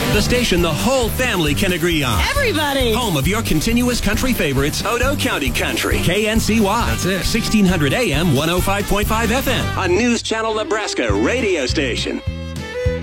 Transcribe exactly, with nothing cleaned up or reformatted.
The station the whole family can agree on. Everybody! Home of your continuous country favorites, Odo County Country. K N C Y. That's it. sixteen hundred A M, one oh five point five F M. A News Channel Nebraska radio station.